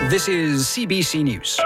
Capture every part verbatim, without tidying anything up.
This is C B C News.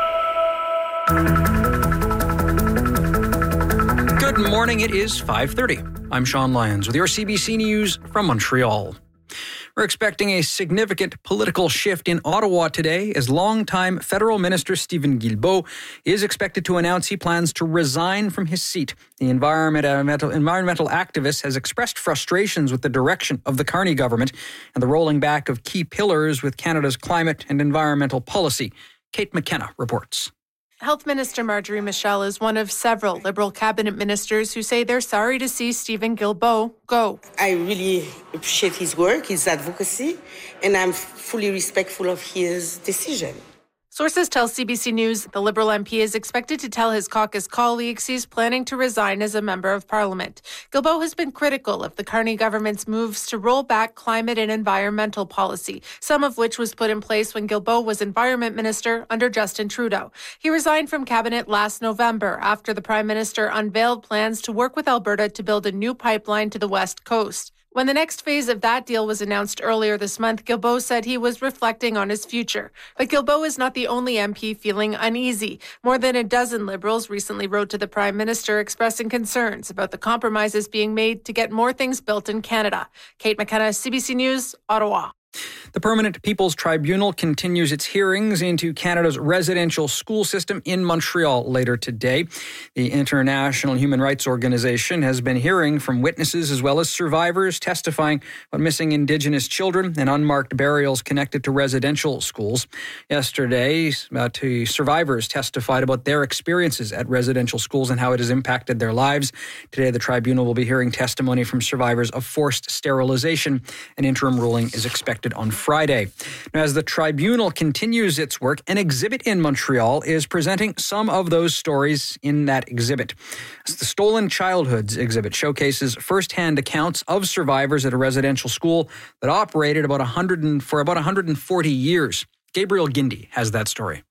Good morning, it is five thirty. I'm Sean Lyons with your C B C News from Montreal. We're expecting a significant political shift in Ottawa today as longtime federal minister Stephen Guilbeault is expected to announce he plans to resign from his seat. The environmental, environmental activist has expressed frustrations with the direction of the Carney government and the rolling back of key pillars with Canada's climate and environmental policy. Kate McKenna reports. Health Minister Marjorie Michel is one of several Liberal cabinet ministers who say they're sorry to see Stephen Guilbeault go. I really appreciate his work, his advocacy, and I'm fully respectful of his decision. Sources tell C B C News the Liberal M P is expected to tell his caucus colleagues he's planning to resign as a member of Parliament. Guilbeault has been critical of the Carney government's moves to roll back climate and environmental policy, some of which was put in place when Guilbeault was Environment Minister under Justin Trudeau. He resigned from cabinet last November after the Prime Minister unveiled plans to work with Alberta to build a new pipeline to the West Coast. When the next phase of that deal was announced earlier this month, Guilbeault said he was reflecting on his future. But Guilbeault is not the only M P feeling uneasy. More than a dozen Liberals recently wrote to the Prime Minister expressing concerns about the compromises being made to get more things built in Canada. Kate McKenna, C B C News, Ottawa. The Permanent People's Tribunal continues its hearings into Canada's residential school system in Montreal later today. The International Human Rights Organization has been hearing from witnesses as well as survivors testifying about missing Indigenous children and unmarked burials connected to residential schools. Yesterday, uh, two survivors testified about their experiences at residential schools and how it has impacted their lives. Today, the tribunal will be hearing testimony from survivors of forced sterilization. An interim ruling is expected on Friday. Now, as the tribunal continues its work, an exhibit in Montreal is presenting some of those stories in that exhibit. The Stolen Childhoods exhibit showcases firsthand accounts of survivors at a residential school that operated about one hundred for about one hundred forty years. Gabriel Gindi has that story.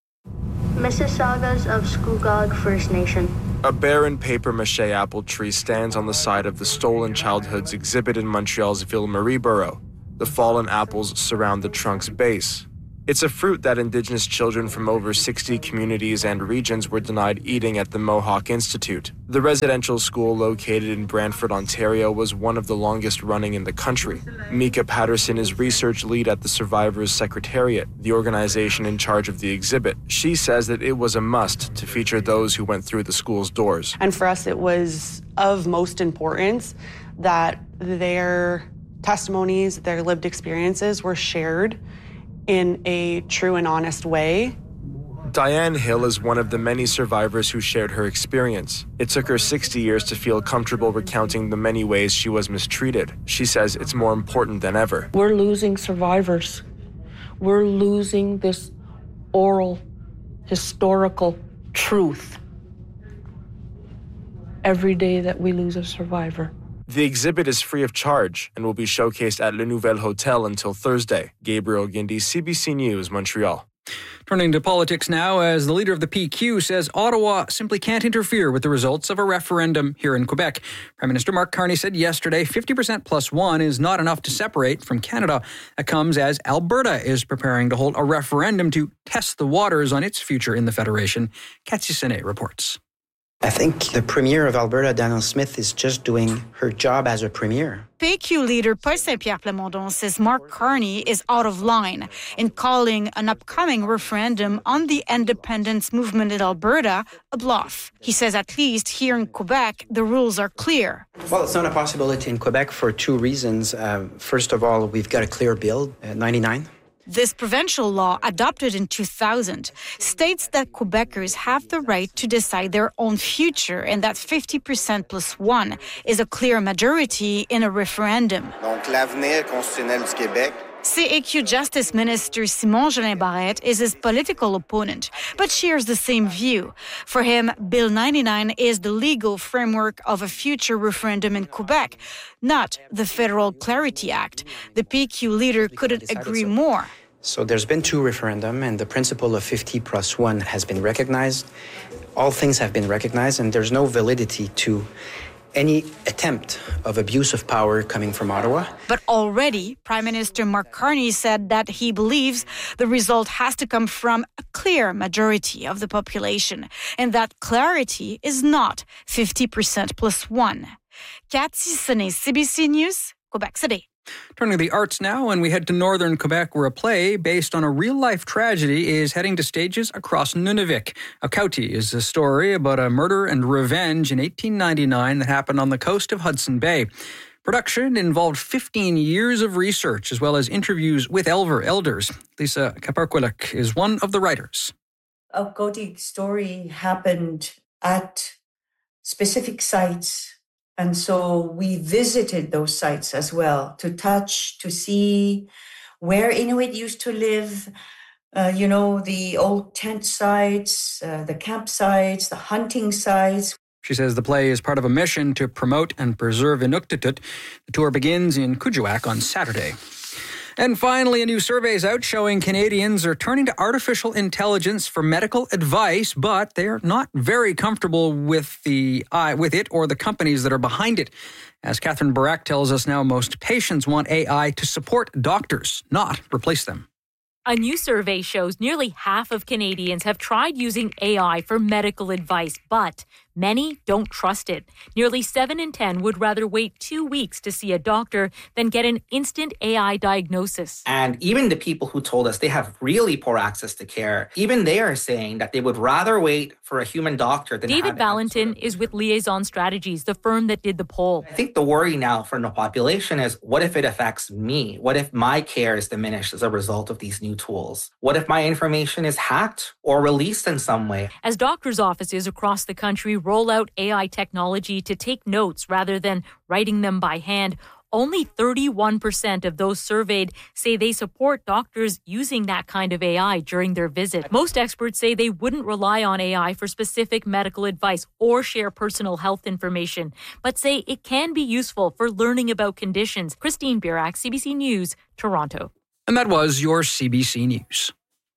Mississaugas of Scugog First Nation. A barren papier-mâché apple tree stands on the side of the Stolen Childhoods exhibit in Montreal's Ville-Marie borough. The fallen apples surround the trunk's base. It's a fruit that Indigenous children from over sixty communities and regions were denied eating at the Mohawk Institute. The residential school located in Brantford, Ontario, was one of the longest running in the country. Mika Patterson is research lead at the Survivors Secretariat, the organization in charge of the exhibit. She says that it was a must to feature those who went through the school's doors. And for us, it was of most importance that their testimonies, their lived experiences were shared in a true and honest way. Diane Hill is one of the many survivors who shared her experience. It took her sixty years to feel comfortable recounting the many ways she was mistreated. She says it's more important than ever. We're losing survivors. We're losing this oral, historical truth every day that we lose a survivor. The exhibit is free of charge and will be showcased at Le Nouvel Hotel until Thursday. Gabriel Gindi, C B C News, Montreal. Turning to politics now, as the leader of the P Q says Ottawa simply can't interfere with the results of a referendum here in Quebec. Prime Minister Mark Carney said yesterday fifty percent plus one is not enough to separate from Canada. That comes as Alberta is preparing to hold a referendum to test the waters on its future in the Federation. Katsi Sene reports. I think the Premier of Alberta, Danielle Smith, is just doing her job as a Premier. P Q leader Paul Saint-Pierre Plamondon says Mark Carney is out of line in calling an upcoming referendum on the independence movement in Alberta a bluff. He says at least here in Quebec, the rules are clear. Well, it's not a possibility in Quebec for two reasons. Uh, first of all, we've got a clear bill, uh, ninety-nine. This provincial law, adopted in two thousand, states that Quebecers have the right to decide their own future and that fifty percent plus one is a clear majority in a referendum. Donc, l'avenir constitutionnel du Québec. C A Q Justice Minister Simon Jolin Barrette is his political opponent, but shares the same view. For him, Bill ninety-nine is the legal framework of a future referendum in Quebec, not the Federal Clarity Act. The P Q leader couldn't agree more. So there's been two referendums, and the principle of fifty plus one has been recognized. All things have been recognized, and there's no validity to any attempt of abuse of power coming from Ottawa. But already, Prime Minister Mark Carney said that he believes the result has to come from a clear majority of the population, and that clarity is not fifty percent plus one. Cathy Sonnet, C B C News, Quebec City. Turning to the arts now, and we head to northern Quebec, where a play based on a real-life tragedy is heading to stages across Nunavik. Akauti is a story about a murder and revenge in eighteen ninety-nine that happened on the coast of Hudson Bay. Production involved fifteen years of research, as well as interviews with elder elders. Lisa Kaparkwilak is one of the writers. Akauti's story happened at specific sites. And so we visited those sites as well to touch, to see where Inuit used to live, uh, you know, the old tent sites, uh, the campsites, the hunting sites. She says the play is part of a mission to promote and preserve Inuktitut. The tour begins in Kuujjuaq on Saturday. And finally, a new survey is out showing Canadians are turning to artificial intelligence for medical advice, but they're not very comfortable with the uh, with it or the companies that are behind it. As Catherine Barak tells us now, most patients want A I to support doctors, not replace them. A new survey shows nearly half of Canadians have tried using A I for medical advice, but many don't trust it. Nearly seven in ten would rather wait two weeks to see a doctor than get an instant A I diagnosis. And even the people who told us they have really poor access to care, even they are saying that they would rather wait for a human doctor than David have Valentin sort of... is with Liaison Strategies, the firm that did the poll. I think the worry now from the population is, what if it affects me? What if my care is diminished as a result of these new tools? What if my information is hacked or released in some way? As doctors' offices across the country roll out A I technology to take notes rather than writing them by hand, only thirty-one percent of those surveyed say they support doctors using that kind of A I during their visit. Most experts say they wouldn't rely on A I for specific medical advice or share personal health information, but say it can be useful for learning about conditions. Christine Birak, C B C News, Toronto. And that was your C B C News.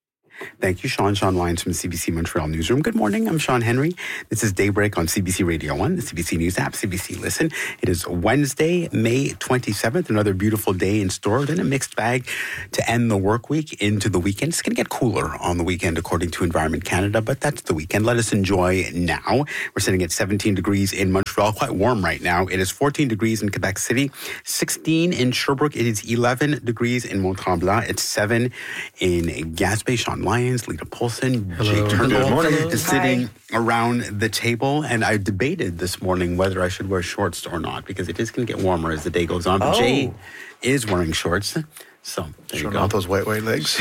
Thank you, Sean. Sean Lyons from the C B C Montreal Newsroom. Good morning. I'm Sean Henry. This is Daybreak on C B C Radio one, the C B C News app, C B C Listen. It is Wednesday, May twenty-seventh. Another beautiful day in store. Then a mixed bag to end the work week into the weekend. It's going to get cooler on the weekend, according to Environment Canada, but that's the weekend. Let us enjoy now. We're sitting at seventeen degrees in Montreal. Quite warm right now. It is fourteen degrees in Quebec City, sixteen in Sherbrooke. It is eleven degrees in Mont-Tremblant. It's seven in Gaspé. Sean Lyons, Lita Polson, Jay Turner Good morning. is sitting Hi. around the table, and I debated this morning whether I should wear shorts or not, because it is going to get warmer as the day goes on. But oh. Jay is wearing shorts, so there Showing you go. off those white, white legs.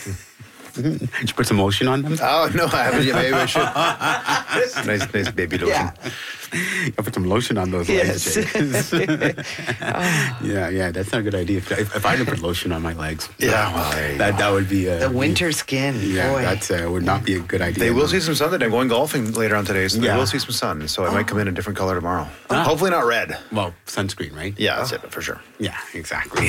Did you put some lotion on them? Oh, no, I haven't yet. Maybe I should. nice, nice baby lotion. Yeah. I put some lotion on those yes. legs, Jay. oh. Yeah, yeah, that's not a good idea. If, if I didn't put lotion on my legs, yeah, well, that that would be uh, the winter skin. Yeah, that uh, would not be a good idea. They will see some sun today. I'm going golfing later on today, so yeah. they will see some sun. So I oh. might come in a different color tomorrow. Ah. Hopefully not red. Well, sunscreen, right? Yeah, that's oh. it for sure. Yeah, exactly.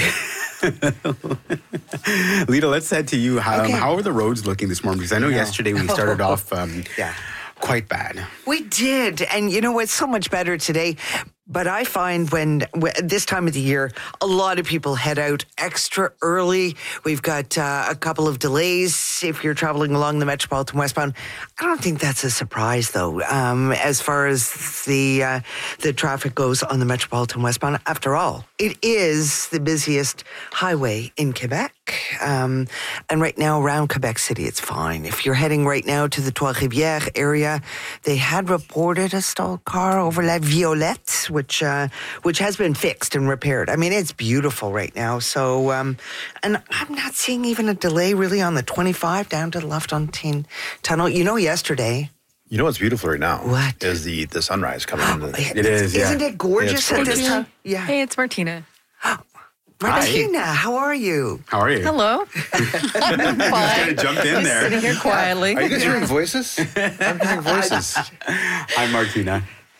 Lita, let's head to you. How, okay. um, how are the roads looking this morning? Because I know no. yesterday we started off um, yeah. quite bad. We did. And you know what's so much better today? But I find when, this time of the year, a lot of people head out extra early. We've got uh, a couple of delays if you're traveling along the Metropolitan Westbound. I don't think that's a surprise, though, um, as far as the uh, the traffic goes on the Metropolitan Westbound. After all, it is the busiest highway in Quebec. Um, and right now, around Quebec City, it's fine. If you're heading right now to the Trois-Rivières area, they had reported a stalled car over La Violette, which uh, which has been fixed and repaired. I mean, it's beautiful right now. So, um, and I'm not seeing even a delay really on the twenty-five down to the Lafontaine Tunnel. You know, yesterday. You know what's beautiful right now? What? Is the, the sunrise coming in. The, it is, yeah. Isn't it gorgeous yeah, at this time? Yeah. Hey, it's Martina. Martina, Hi. How are you? How are you? Hello. I'm fine. You kind of jumped in there. Sitting here quietly. Are you guys hearing voices? I'm hearing voices. Hi, Martina.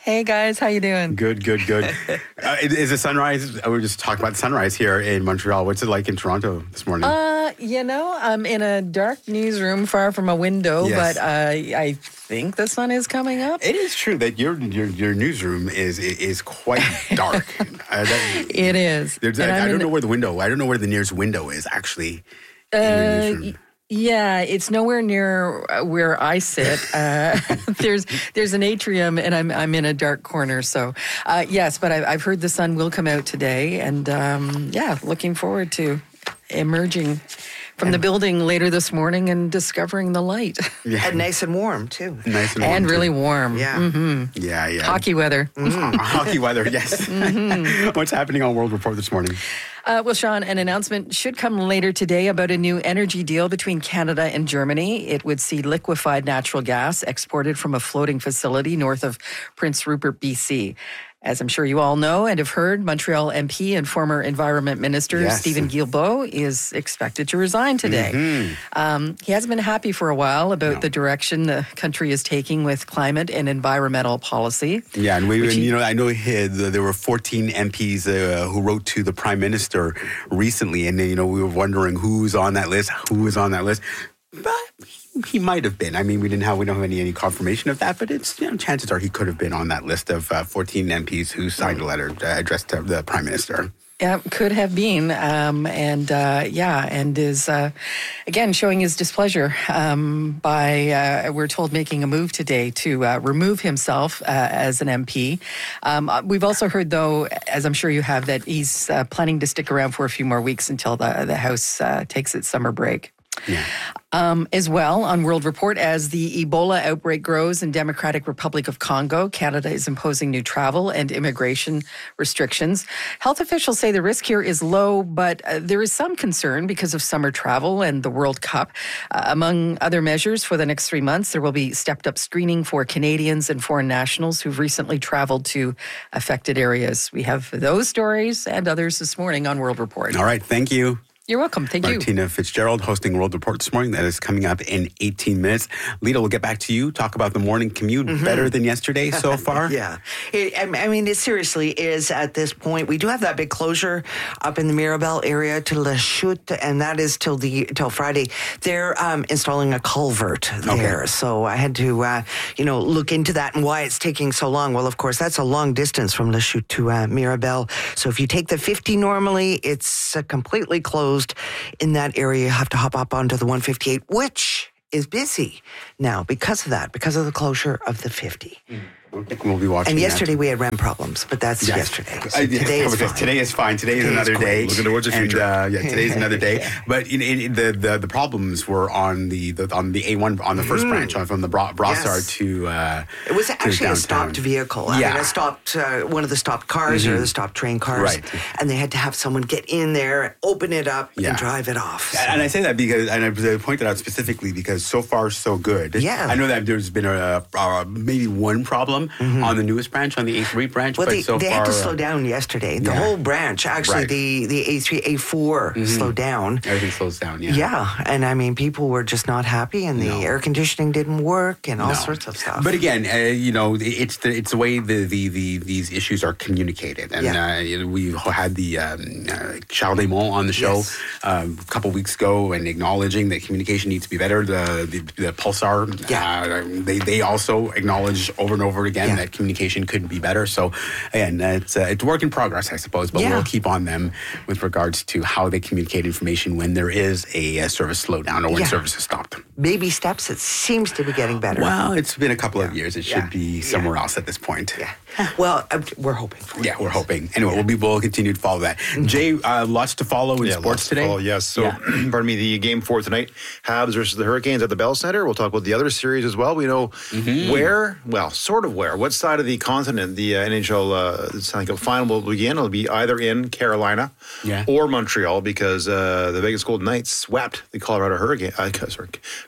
Hey guys, how you doing? Good, good, good. uh, is the sunrise? We were just talking about the sunrise here in Montreal. What's it like in Toronto this morning? Uh, you know, I'm in a dark newsroom far from a window, Yes. but uh, I think the sun is coming up. It is true that your your, your newsroom is is quite dark. uh, that, It is. there's- And I, I'm I don't in know the- where the window. I don't know where the nearest window is actually. in your Uh, newsroom. y- yeah, it's nowhere near uh, where I sit. Uh, there's there's an atrium, and I'm I'm in a dark corner. So, uh, yes, but I, I've heard the sun will come out today, and um, yeah, looking forward to emerging from the building later this morning and discovering the light. Yeah. And nice and warm, too. Nice and warm. And really too. warm. Yeah. hmm Yeah, yeah. Hockey weather. Hockey weather, yes. What's happening on World Report this morning? Uh, well, Sean, an announcement should come later today about a new energy deal between Canada and Germany. It would see liquefied natural gas exported from a floating facility north of Prince Rupert, B C. As I'm sure you all know and have heard, Montreal M P and former Environment Minister Yes. Stephen Guilbeault is expected to resign today. Mhm. Um, he hasn't been happy for a while about the direction the country is taking with climate and environmental policy. Yeah, and we, Which and, he- you know, I know he had, there were fourteen M Ps uh, who wrote to the Prime Minister recently, and you know, we were wondering who's on that list, who is on that list. But he might have been. I mean, we didn't have we don't have any any confirmation of that, but it's you know, chances are he could have been on that list of uh, fourteen M Ps who signed a letter uh, addressed to the Prime Minister. Yeah, could have been. Um, and uh, yeah, and is, uh, again, showing his displeasure um, by, uh, we're told, making a move today to uh, remove himself uh, as an M P. Um, we've also heard, though, as I'm sure you have, that he's uh, planning to stick around for a few more weeks until the, the House uh, takes its summer break. Yeah. Um, as well, on World Report, as the Ebola outbreak grows in Democratic Republic of Congo, Canada is imposing new travel and immigration restrictions. Health officials say the risk here is low, but uh, there is some concern because of summer travel and the World Cup. Uh, among other measures for the next three months, there will be stepped up screening for Canadians and foreign nationals who've recently traveled to affected areas. We have those stories and others this morning on World Report. All right, thank you. You're welcome. Thank you. Martina Fitzgerald hosting World Report this morning. That is coming up in eighteen minutes. Lita, we'll get back to you. Talk about the morning commute. Mm-hmm. Better than yesterday so far? Yeah. It, I mean, it seriously is at this point. We do have that big closure up in the Mirabel area to La Chute, and that is till the till Friday. They're um, installing a culvert there. Okay. So I had to, uh, you know, look into that and why it's taking so long. Well, of course, that's a long distance from La Chute to uh, Mirabel. So if you take the fifty normally, it's uh, completely closed in that area. You have to hop up onto the one fifty-eight, which is busy now because of that, because of the closure of the fifty. I think we'll be watching And that. yesterday we had R E M problems, but that's Yes. yesterday. So Uh, yeah, today is okay, fine. Today is fine. Today is Today is another great. day. Looking towards the And, future. uh, yeah, today's another day. But you know, it, the, the the problems were on the, the on the A one on the first Mhm. branch on from the Bra- Brossard Yes. to. Uh, It was to actually a downtown. stopped vehicle. I Yeah. mean, a stopped, uh, one of the stopped cars or Mhm. the stopped train cars. Right. And they had to have someone get in there, open it up, Yeah. and drive it off. So- And I say that because, and I point that out specifically because so far so good. Yeah. I know that there's been a, a maybe one problem on the newest branch, on the A three branch, Well, but they, so they far had to uh, slow down yesterday. The yeah. whole branch, actually, Right. the, the A three, A four Mhm. slowed down. everything slows down. Yeah. Yeah. And I mean, people were just not happy, and the No. air conditioning didn't work, and all No. sorts of stuff. But again, uh, you know, it's the it's the way the, the, the these issues are communicated, and Yeah. uh, you know, we had the um, uh, Charles Desmonts on the show Yes. um, a couple weeks ago, and acknowledging that communication needs to be better. The the, the Pulsar, Yeah. uh, they they also acknowledge over and over again Yeah. that communication could be better. So again, it's uh, it's work in progress, I suppose, but Yeah. we'll keep on them with regards to how they communicate information when there is a, uh service slowdown or when Yeah. service is stopped. Baby steps, it seems to be getting better. Well, it's been a couple of years. It should Yeah. be somewhere else at this point. Yeah. Well, uh, we're hoping for it. Yeah, we're hoping. Anyway, we'll be we'll continue to follow that. Jay, uh, lots to follow in Yeah, sports lots to today. follow, yes. So, Yeah. pardon me, the game for tonight, Habs versus the Hurricanes at the Bell Center. We'll talk about the other series as well. We know Mm-hmm. where, well, sort of where, what side of the continent the uh, N H L uh, the final will begin. It'll be either in Carolina Yeah. or Montreal because uh, the Vegas Golden Knights swept the Colorado Hurricane, uh, sorry,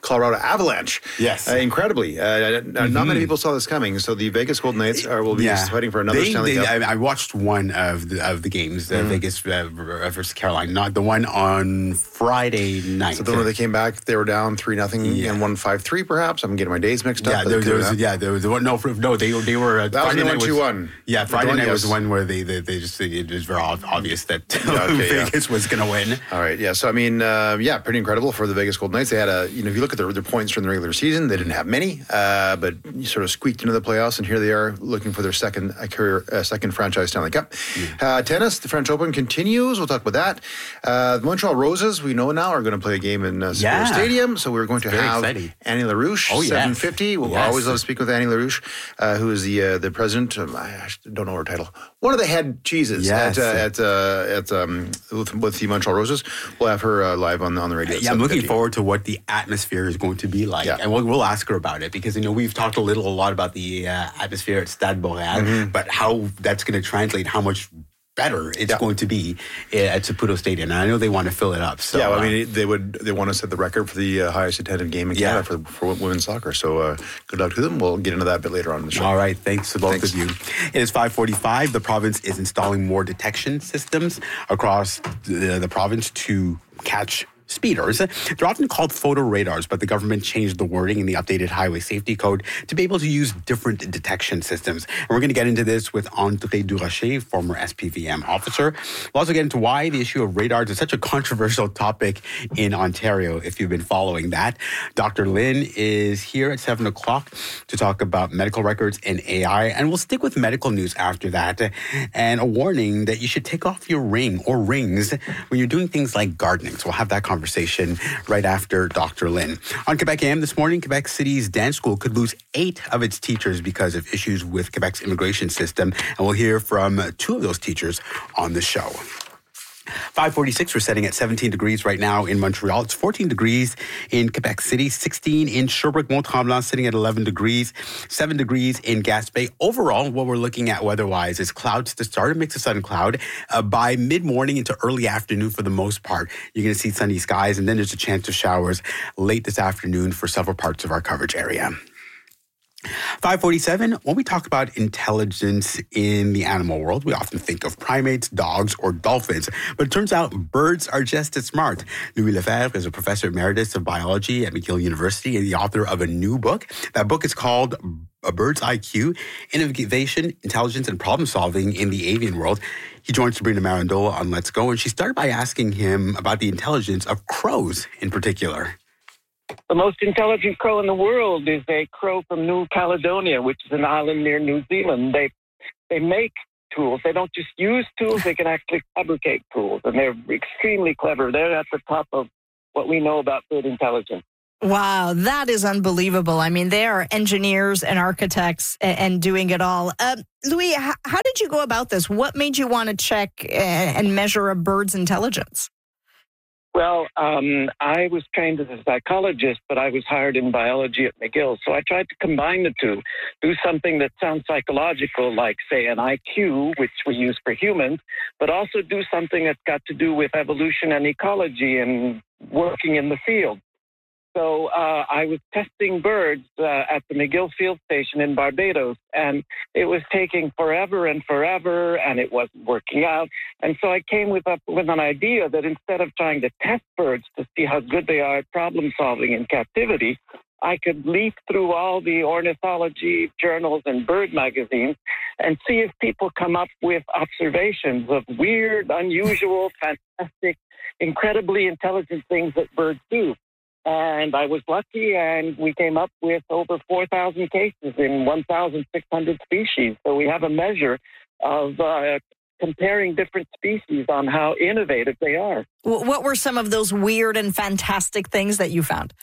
Colorado Avalanche. Yes. Uh, incredibly. Uh, mm-hmm. Not many people saw this coming. So the Vegas Golden Knights are, will be yeah. fighting for another they, Stanley they, Cup. I, I watched one of the, of the games, uh, mm-hmm. Vegas uh, versus Carolina, not the one on Friday night. So the one where they came back, they were down three nothing yeah. and won five three perhaps. I'm getting my days mixed yeah, up. There, there was, yeah, there was one. No, no, they they were. Uh, that Friday was the one two one. Yeah, Friday night yes. was the one where they, they they just it was very obvious that yeah, okay, Vegas yeah. was going to win. All right, yeah. So I mean, uh, yeah, pretty incredible for the Vegas Golden Knights. They had a, you know, if you look at their, their points during the regular season, they didn't have many, uh, but you sort of squeaked into the playoffs, and here they are looking for their second uh, career, uh, second franchise Stanley Cup. Mm. Uh, tennis, the French Open continues. We'll talk about that. Uh, the Montreal Roses, we know now, are going to play a game in uh, yeah. Stadium, so we're going to Very have exciting. Annie LaRouche, oh, yes. seven fifty. We'll yes. always love to speak with Annie LaRouche, uh, who is the uh, the president. Um, I don't know her title. One of the head cheeses yes. at uh, at uh, at um, with, with the Montreal Roses. We'll have her uh, live on on the radio. Yeah, I'm looking forward to what the atmosphere is going to be like, yeah. and we'll, we'll ask her about it because you know we've talked a little, a lot about the uh, atmosphere at Stade Boreal, mm-hmm. but how that's going to translate, how much better it's yeah. going to be at Saputo Stadium. And I know they want to fill it up. So, yeah, well, uh, I mean, they would they want to set the record for the uh, highest attended game in Canada yeah. for, for women's soccer. So uh, good luck to them. We'll get into that a bit later on in the show. All right. Thanks to both Thanks. of you. It is five forty-five. The province is installing more detection systems across the, the province to catch speeders. They're often called photo radars, but the government changed the wording in the updated highway safety code to be able to use different detection systems. And we're going to get into this with André Durocher, former S P V M officer. We'll also get into why the issue of radars is such a controversial topic in Ontario, if you've been following that. Doctor Lynn is here at seven o'clock to talk about medical records and A I, and we'll stick with medical news after that. And a warning that you should take off your ring or rings when you're doing things like gardening. So we'll have that conversation Conversation right after Doctor Lynn. On Quebec A M this morning, Quebec City's dance school could lose eight of its teachers because of issues with Quebec's immigration system. And we'll hear from two of those teachers on the show. five forty-six, we're setting at seventeen degrees right now in Montreal. It's fourteen degrees in Quebec City, sixteen in Sherbrooke-Mont-Tremblant, sitting at eleven degrees, seven degrees in Gaspé. Overall, what we're looking at weather-wise is clouds to start, a mix of sun and cloud. Uh, by mid-morning into early afternoon for the most part, you're going to see sunny skies, and then there's a chance of showers late this afternoon for several parts of our coverage area. five forty-seven, when we talk about intelligence in the animal world, we often think of primates, dogs, or dolphins. But it turns out birds are just as smart. Louis Lefebvre is a professor emeritus of biology at McGill University and the author of a new book. That book is called A Bird's I Q, Innovation, Intelligence, and Problem Solving in the Avian World. He joined Sabrina Marandola on Let's Go, and she started by asking him about the intelligence of crows in particular. The most intelligent crow in the world is a crow from New Caledonia, which is an island near New Zealand. They they make tools. They don't just use tools, they can actually fabricate tools, and they're extremely clever. They're at the top of what we know about bird intelligence. Wow, that is unbelievable. I mean, they are engineers and architects and, and doing it all. Uh, Louis, how, how did you go about this? What made you want to check and measure a bird's intelligence? Well, um, I was trained as a psychologist, but I was hired in biology at McGill. So I tried to combine the two, do something that sounds psychological, like, say, an I Q, which we use for humans, but also do something that's got to do with evolution and ecology and working in the field. So uh, I was testing birds uh, at the McGill Field Station in Barbados, and it was taking forever and forever, and it wasn't working out. And so I came with, up with an idea that instead of trying to test birds to see how good they are at problem solving in captivity, I could leaf through all the ornithology journals and bird magazines and see if people come up with observations of weird, unusual, fantastic, incredibly intelligent things that birds do. And I was lucky, and we came up with over four thousand cases in one thousand six hundred species. So we have a measure of uh, comparing different species on how innovative they are. What were some of those weird and fantastic things that you found?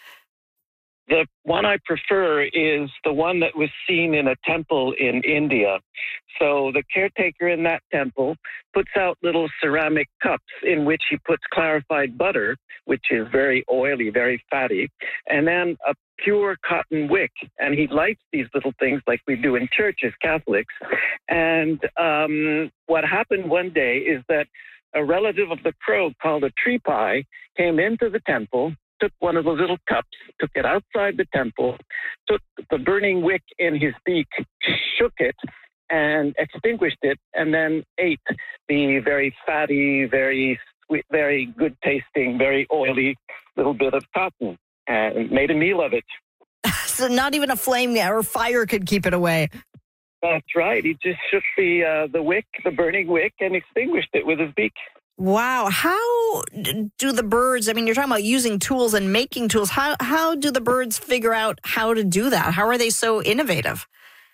The one I prefer is the one that was seen in a temple in India. So the caretaker in that temple puts out little ceramic cups in which he puts clarified butter, which is very oily, very fatty, and then a pure cotton wick. And he lights these little things like we do in church as Catholics. And um, what happened one day is that a relative of the crow called a tree pie came into the temple, took one of the little cups, took it outside the temple, took the burning wick in his beak, shook it, and extinguished it, and then ate the very fatty, very sweet, very good tasting, very oily little bit of cotton, and made a meal of it. So not even a flame or fire could keep it away. That's right. He just shook the uh, the wick, the burning wick, and extinguished it with his beak. Wow. How do the birds, I mean, you're talking about using tools and making tools. How how do the birds figure out how to do that? How are they so innovative?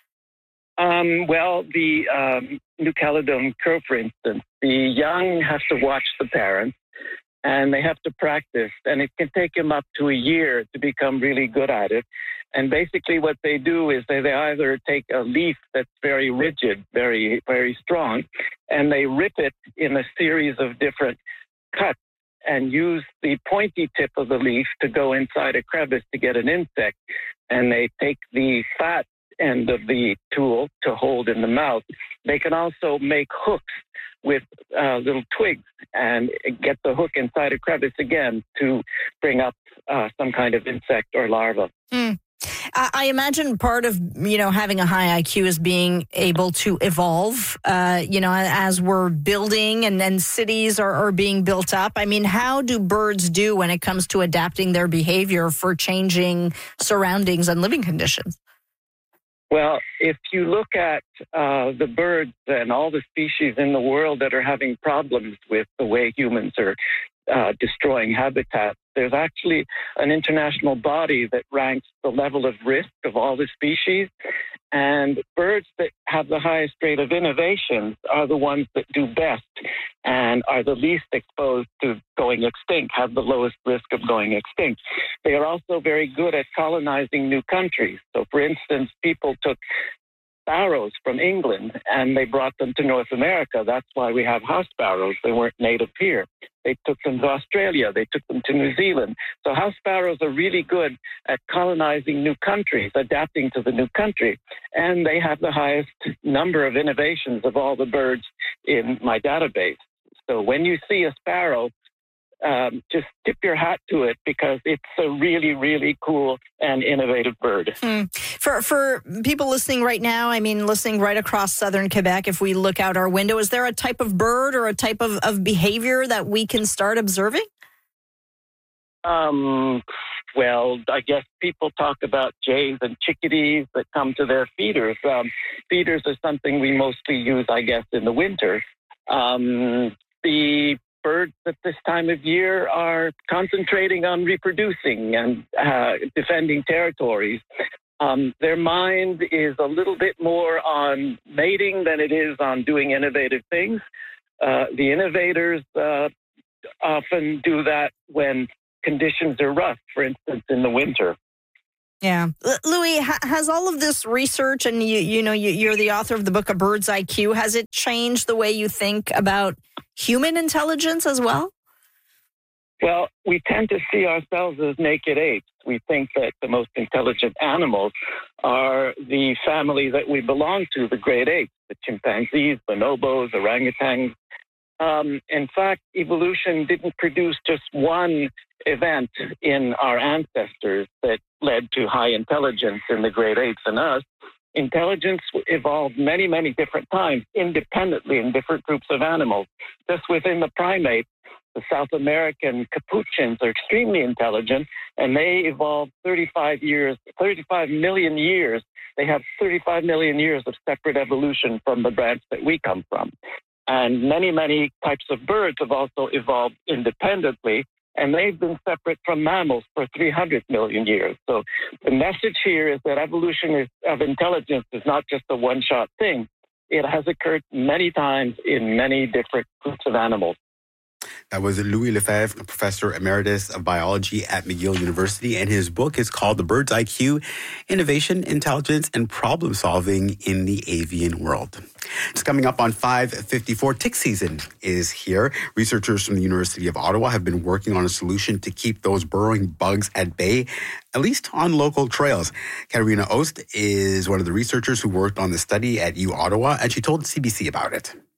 Um, well, the um, New Caledonian crow, for instance, the young have to watch the parents, and they have to practice, and it can take them up to a year to become really good at it. And basically what they do is they, they either take a leaf that's very rigid, very, very strong, and they rip it in a series of different cuts and use the pointy tip of the leaf to go inside a crevice to get an insect. And they take the fat end of the tool to hold in the mouth. They can also make hooks with uh, little twigs and get the hook inside a crevice again to bring up uh, some kind of insect or larva. Mm. I imagine part of, you know, having a high I Q is being able to evolve, uh, you know, as we're building and then cities are, are being built up. I mean, how do birds do when it comes to adapting their behavior for changing surroundings and living conditions? Well, if you look at uh, the birds and all the species in the world that are having problems with the way humans are uh, destroying habitats, there's actually an international body that ranks the level of risk of all the species. And birds that have the highest rate of innovation are the ones that do best and are the least exposed to going extinct, have the lowest risk of going extinct. They are also very good at colonizing new countries. So, for instance, people took sparrows from England and they brought them to North America. That's why we have house sparrows. They weren't native here. They took them to Australia. They took them to New Zealand. So house sparrows are really good at colonizing new countries, adapting to the new country. And they have the highest number of innovations of all the birds in my database. So when you see a sparrow, Um, just tip your hat to it because it's a really, really cool and innovative bird. Mm. For for people listening right now, I mean, listening right across southern Quebec, if we look out our window, is there a type of bird or a type of, of behavior that we can start observing? Um, well, I guess people talk about jays and chickadees that come to their feeders. Um, feeders are something we mostly use, I guess, in the winter. Um, the birds at this time of year are concentrating on reproducing and uh, defending territories. Um, their mind is a little bit more on mating than it is on doing innovative things. Uh, the innovators uh, often do that when conditions are rough, for instance, in the winter. Yeah. L- Louis, ha- has all of this research, and you, you know, you, you're the author of the book, A Bird's I Q, has it changed the way you think about human intelligence as well? Well, we tend to see ourselves as naked apes. We think that the most intelligent animals are the family that we belong to, the great apes, the chimpanzees, bonobos, orangutans. Um, in fact, evolution didn't produce just one event in our ancestors that led to high intelligence in the great apes and us. Intelligence evolved many, many different times, independently in different groups of animals. Just within the primates, the South American capuchins are extremely intelligent, and they evolved thirty-five years, thirty-five million years. They have thirty-five million years of separate evolution from the branch that we come from. And many, many types of birds have also evolved independently, and they've been separate from mammals for three hundred million years. So the message here is that evolution is, of intelligence is not just a one-shot thing. It has occurred many times in many different groups of animals. That was Louis Lefebvre, Professor Emeritus of Biology at McGill University, and his book is called The Bird's I Q, Innovation, Intelligence, and Problem Solving in the Avian World. It's coming up on five fifty-four. Tick season is here. Researchers from the University of Ottawa have been working on a solution to keep those burrowing bugs at bay, at least on local trails. Katarina Oost is one of the researchers who worked on the study at U Ottawa, and she told C B C about it.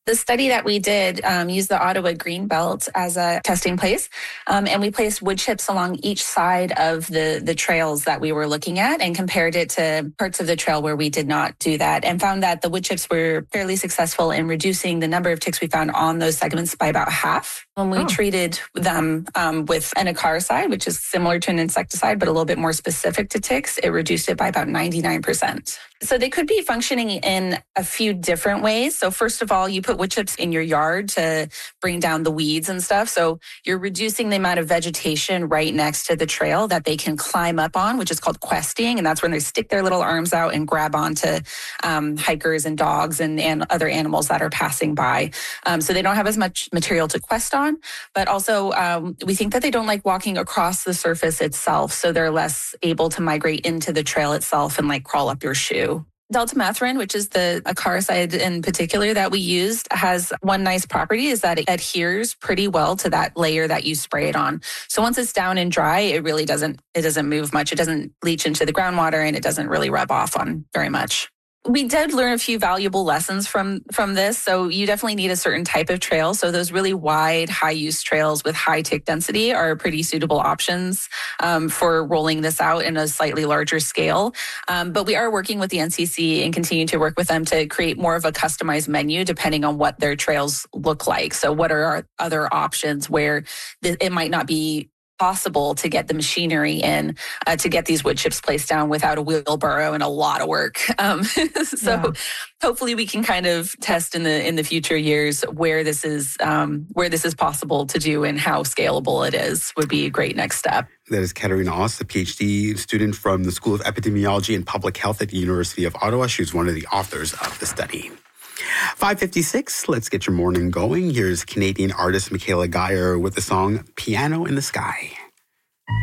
The study that we did um, used the Ottawa Greenbelt as a testing place, um, and we placed wood chips along each side of the, the trails that we were looking at and compared it to parts of the trail where we did not do that, and found that the wood chips were fairly successful in reducing the number of ticks we found on those segments by about half. When we oh. treated them um, with an acaricide, which is similar to an insecticide, but a little bit more specific to ticks, it reduced it by about ninety-nine percent. So they could be functioning in a few different ways. So first of all, you put wood chips in your yard to bring down the weeds and stuff. So you're reducing the amount of vegetation right next to the trail that they can climb up on, which is called questing. And that's when they stick their little arms out and grab onto um, hikers and dogs and, and other animals that are passing by. Um, so they don't have as much material to quest on. But also, um, we think that they don't like walking across the surface itself. So they're less able to migrate into the trail itself and like crawl up your shoe. Deltamethrin, which is the acaricide in particular that we used, has one nice property is that it adheres pretty well to that layer that you spray it on. So once it's down and dry, it really doesn't, it doesn't move much. It doesn't leach into the groundwater and it doesn't really rub off on very much. We did learn a few valuable lessons from, from this. So you definitely need a certain type of trail. So those really wide, high-use trails with high tick density are pretty suitable options um, for rolling this out in a slightly larger scale. Um, but we are working with the N C C and continue to work with them to create more of a customized menu depending on what their trails look like. So what are our other options where th- it might not be possible to get the machinery in uh, to get these wood chips placed down without a wheelbarrow and a lot of work. Um, so yeah. Hopefully we can kind of test in the in the future years where this is um, where this is possible to do and how scalable it is would be a great next step. That is Katerina Oss, a PhD student from the School of Epidemiology and Public Health at the University of Ottawa. She was one of the authors of the study. five fifty-six, let's get your morning going. Here's Canadian artist Michaela Geyer with the song Piano in the Sky.